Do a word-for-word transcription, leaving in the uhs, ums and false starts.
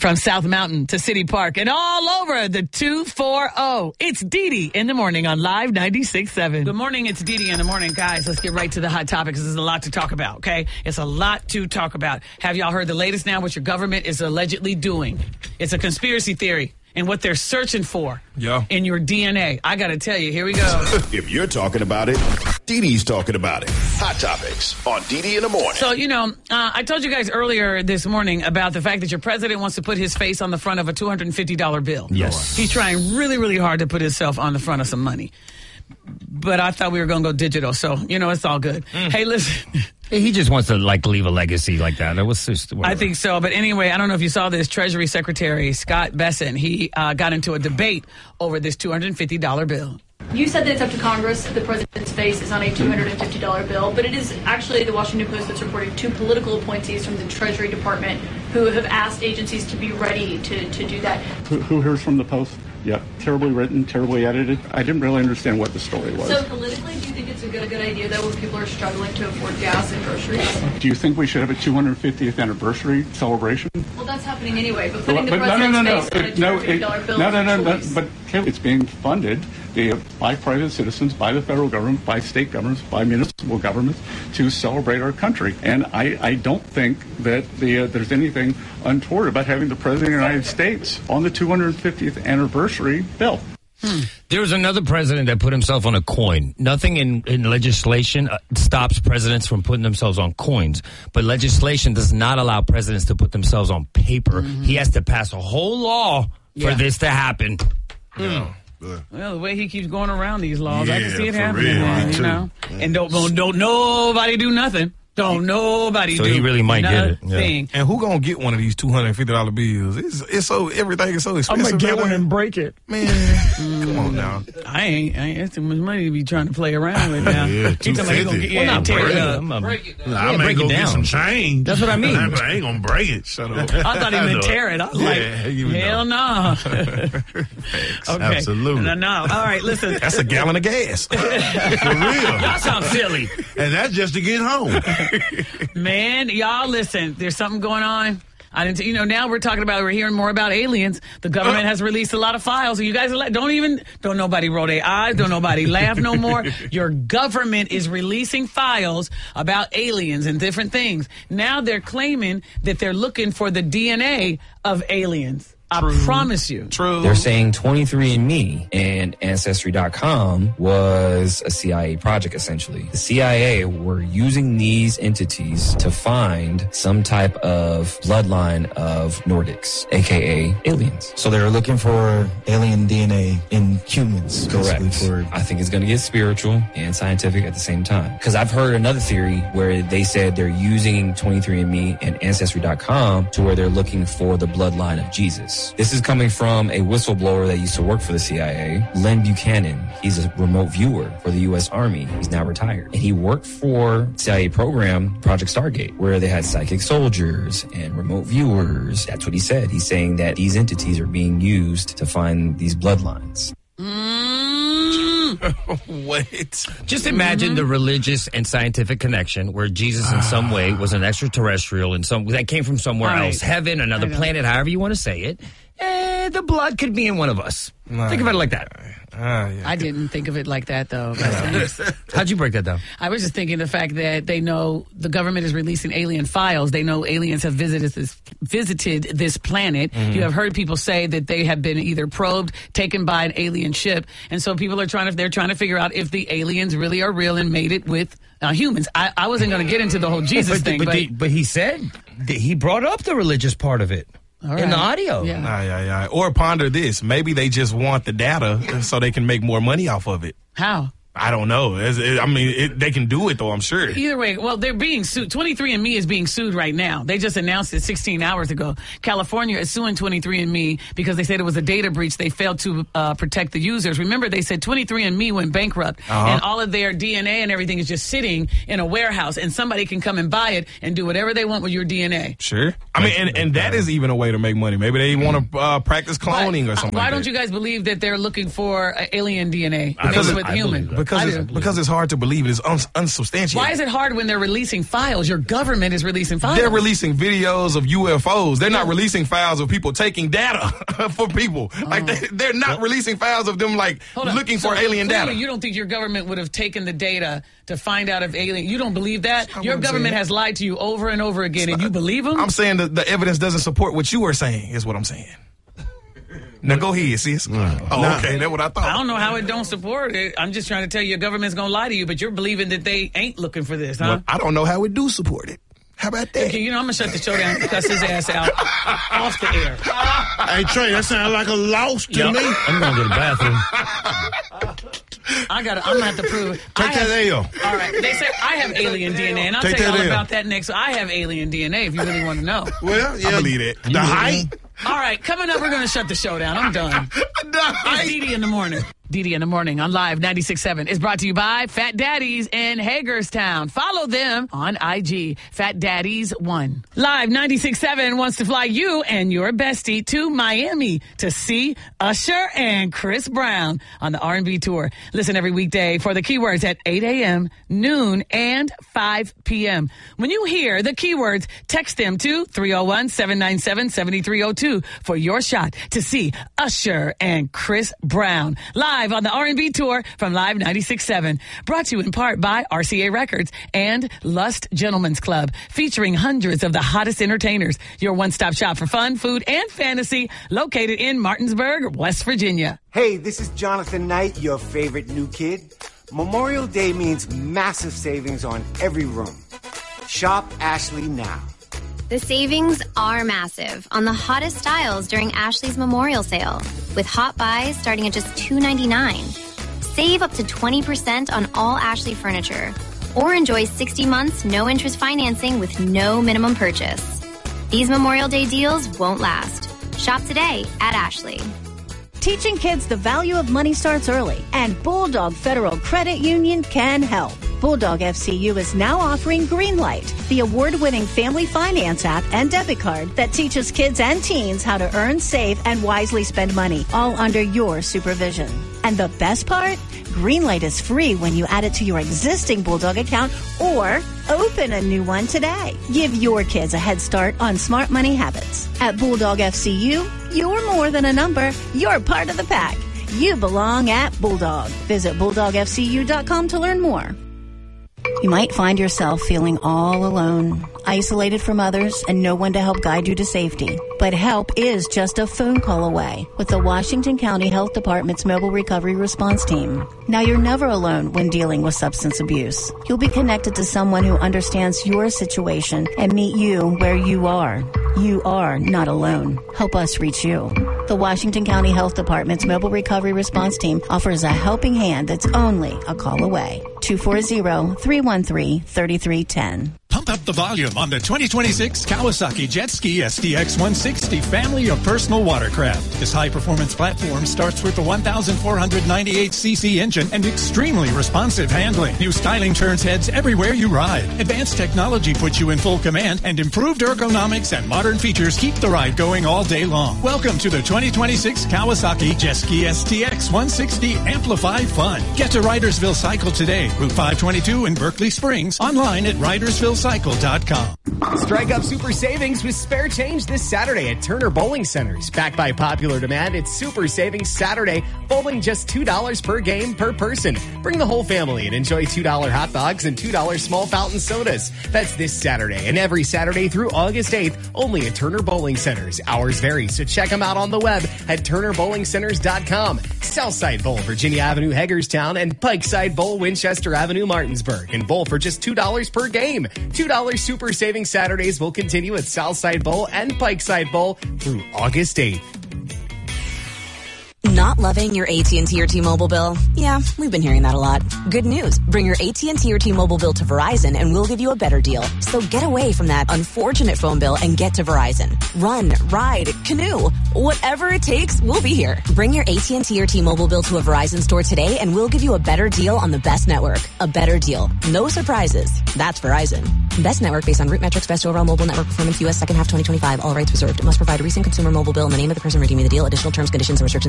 From South Mountain to City Park and all over the two forty. It's Dee Dee in the morning on Live ninety-six point seven. Good morning. It's Dee Dee in the morning. Guys, let's get right to the hot topics. There's a lot to talk about, okay? It's a lot to talk about. Have y'all heard the latest now what your government is allegedly doing? It's a conspiracy theory and what they're searching for yeah. in your D N A. I got to tell you, here we go. If you're talking about it, Dee Dee's talking about it. Hot Topics on Dee Dee in the morning. So, you know, uh, I told you guys earlier this morning about the fact that your president wants to put his face on the front of a two hundred fifty dollars bill. Yes. He's trying really, really hard to put himself on the front of some money. But I thought we were going to go digital. So, you know, it's all good. Mm. Hey, listen. He just wants to, like, leave a legacy like that. That was just, I think so. But anyway, I don't know if you saw this. Treasury Secretary Scott Bessent, he uh, got into a debate over this two hundred fifty dollars bill. You said that it's up to Congress if the president's face is on a two hundred fifty dollars bill, but it is actually the Washington Post that's reporting two political appointees from the Treasury Department who have asked agencies to be ready to, to do that. Who, who hears from the Post? Yep. Terribly written, terribly edited. I didn't really understand what the story was. So politically, do you think it's a good, a good idea, though, when people are struggling to afford gas and groceries? Do you think we should have a two hundred fiftieth anniversary celebration? Well, that's happening anyway, but putting but, the but president's no, no, no, face on a no. two hundred fifty dollars bill no, no, no, is no, a choice. but it's being funded by private citizens, by the federal government, by state governments, by municipal governments to celebrate our country. And I, I don't think that the, uh, there's anything untoward about having the President of the United States on the two hundred fiftieth anniversary bill. Hmm. There was another president that put himself on a coin. Nothing in, in legislation uh, stops presidents from putting themselves on coins. But legislation does not allow presidents to put themselves on paper. Mm-hmm. He has to pass a whole law yeah. for this to happen. Yeah. Mm. Well, the way he keeps going around these laws, yeah, I can see it happening. Real, Man, you know, yeah. And don't, don't don't nobody do nothing. Don't nobody so do. So he really might nothing. get it. Yeah. And who gonna get one of these two hundred fifty dollar bills? It's, it's so everything is so expensive. I'm gonna get now. one and break it, man. Mm. Come on now. I ain't. I ain't. That's too much money to be trying to play around with now. yeah, two fifty. Yeah, well, tear it up. I'm break it down. Nah, I yeah, may break go it down. Get some change. That's what I mean. I ain't gonna break it. Shut up. I thought he meant tear it. I was like, yeah, hell no. okay. Absolutely. No, no. All right, listen. That's a gallon of gas. For real. That sounds silly. And that's just to get home. Man, y'all listen. There's something going on. I didn't. You know, now we're talking about. We're hearing more about aliens. The government has released a lot of files. You guys are, don't even. Don't nobody roll their eyes. Don't nobody laugh no more. Your government is releasing files about aliens and different things. Now they're claiming that they're looking for the D N A of aliens. I True. promise you. True. They're saying twenty-three and me and Ancestry dot com was a C I A project, essentially. The C I A were using these entities to find some type of bloodline of Nordics, a k a aliens. So they're looking for alien D N A in humans. Correct. For... I think it's going to get spiritual and scientific at the same time. Because I've heard another theory where they said they're using twenty-three and me and Ancestry dot com to where they're looking for the bloodline of Jesus. This is coming from a whistleblower that used to work for the C I A, Len Buchanan. He's a remote viewer for the U S Army. He's now retired. And he worked for C I A program, Project Stargate, where they had psychic soldiers and remote viewers. That's what he said. He's saying that these entities are being used to find these bloodlines. Mm. What? Just imagine mm-hmm. the religious and scientific connection where Jesus in some way was an extraterrestrial and some that came from somewhere right. else, heaven, another planet, however you want to say it. Eh, the blood could be in one of us. Nah. Think about it like that. Ah, yeah. I didn't think of it like that, though. How'd you break that down? I was just thinking the fact that they know the government is releasing alien files. They know aliens have visited this visited this planet. Mm-hmm. You have heard people say that they have been either probed, taken by an alien ship, and so people are trying to they're trying to figure out if the aliens really are real and made it with uh, humans. I, I wasn't going to get into the whole Jesus but, thing, but, but, the, but he said he brought up the religious part of it. Right. In the audio. Yeah. Aye, aye, aye. Or ponder this. Maybe they just want the data so they can make more money off of it. How? I don't know. It's, it, I mean, it, they can do it, though, I'm sure. Either way, well, they're being sued. twenty-three and me is being sued right now. They just announced it sixteen hours ago. California is suing twenty-three and me because they said it was a data breach. They failed to uh, protect the users. Remember, they said twenty-three and me went bankrupt, uh-huh. and all of their D N A and everything is just sitting in a warehouse, and somebody can come and buy it and do whatever they want with your D N A. Sure. I mean, and, and that is even a way to make money. Maybe they want to uh, practice cloning but, or something uh, why like don't that. you guys believe that they're looking for uh, alien D N A because with I human? Because because I it's, do. because it's hard to believe. It is uns- unsubstantiated. Why is it hard when they're releasing files? Your government is releasing files. They're releasing videos of U F Os. They're not releasing files of people taking data for people. Oh. Like they, they're not releasing files of them like Hold on. looking So for alien clearly data. You don't think your government would have taken the data to find out if alien? You don't believe that? not Your what I'm government saying. has lied to you over and over again, and you believe them? I'm saying that the evidence doesn't support what you are saying. Is what I'm saying. Now go ahead, sis. Oh, Nah. okay. That's what I thought. I don't know how it don't support it. I'm just trying to tell you, your government's gonna lie to you, but you're believing that they ain't looking for this, huh? Well, I don't know how it do support it. How about that? Okay, you know, I'm gonna shut the show down and cuss his ass out off the air. Hey, Trey, that sounds like a loss to Yep. me. I'm going to the bathroom. I gotta, I'm gonna have to prove it. Take I have, that L. All right, they say I have alien D N A, and I'll Take tell you that all L. about that next. I have alien D N A if you really want to know. Well, yeah. I believe it. The height. All right, coming up, we're gonna shut the show down. I'm done. It's Didi in the morning. Didi in the morning on Live ninety-six point seven is brought to you by Fat Daddies in Hagerstown. Follow them on I G, Fat Daddies one. Live ninety-six point seven wants to fly you and your bestie to Miami to see Usher and Chris Brown on the R and B tour. Listen every weekday for the keywords at eight a.m., noon, and five p.m. When you hear the keywords, text them to three oh one, seven nine seven, seven three oh two for your shot to see Usher and Chris Brown live on the R and B tour from Live ninety-six point seven. Brought to you in part by R C A Records and Lust Gentlemen's Club, featuring hundreds of the hottest entertainers. Your one-stop shop for fun, food, and fantasy, located in Martinsburg, West Virginia. Hey, this is Jonathan Knight, your favorite new kid. Memorial Day means massive savings on every room. Shop Ashley now. The savings are massive on the hottest styles during Ashley's Memorial Sale, with hot buys starting at just two ninety-nine. Save up to twenty percent on all Ashley furniture, or enjoy sixty months no interest financing with no minimum purchase. These Memorial Day deals won't last. Shop today at Ashley. Teaching kids the value of money starts early, and Bulldog Federal Credit Union can help. Bulldog F C U is now offering Greenlight, the award-winning family finance app and debit card that teaches kids and teens how to earn, save, and wisely spend money, all under your supervision. And the best part? Greenlight is free when you add it to your existing Bulldog account or open a new one today. Give your kids a head start on smart money habits. At Bulldog F C U, you're more than a number. You're part of the pack. You belong at Bulldog. Visit bulldog f c u dot com to learn more. You might find yourself feeling all alone, isolated from others, and no one to help guide you to safety. But help is just a phone call away with the Washington County Health Department's Mobile Recovery Response Team. Now, you're never alone when dealing with substance abuse. You'll be connected to someone who understands your situation and meet you where you are. You are not alone. Help us reach you. The Washington County Health Department's Mobile Recovery Response Team offers a helping hand that's only a call away. two four zero, three one three, three three one zero. Pump up the volume on the twenty twenty-six Kawasaki Jet Ski S D X one sixty family of personal watercraft. This high-performance platform starts with a one thousand four hundred ninety-eight c c engine and extremely responsive handling. New styling turns heads everywhere you ride. Advanced technology puts you in full command, and improved ergonomics and modern features keep the ride going all day long. Welcome to the twenty twenty-six Kawasaki Jet Ski S D X one sixty Amplify Fun. Get to Ridersville Cycle today, Route five twenty-two in Berkeley Springs, online at ridersville cycle dot com. Strike up super savings with spare change this Saturday at Turner Bowling Centers. Backed by popular demand, it's Super Savings Saturday. Bowling just two dollars per game per person. Bring the whole family and enjoy two dollar hot dogs and two dollar small fountain sodas. That's this Saturday and every Saturday through August eighth, only at Turner Bowling Centers. Hours vary, so check them out on the web at turner bowling centers dot com. Southside Bowl, Virginia Avenue, Hagerstown, and Pikeside Bowl, Winchester Avenue, Martinsburg. And bowl for just two dollars per game. two dollars Super Savings Saturdays will continue at Southside Bowl and Pikeside Bowl through August eighth. Not loving your A T and T or T-Mobile bill? Yeah, we've been hearing that a lot. Good news. Bring your A T and T or T-Mobile bill to Verizon and we'll give you a better deal. So get away from that unfortunate phone bill and get to Verizon. Run, ride, canoe. Whatever it takes, we'll be here. Bring your A T and T or T-Mobile bill to a Verizon store today and we'll give you a better deal on the best network. A better deal. No surprises. That's Verizon. Best network based on root metrics, best overall mobile network performance, U S second half twenty twenty-five. All rights reserved. Must provide a recent consumer mobile bill in the name of the person redeeming the deal. Additional terms, conditions, and restrictions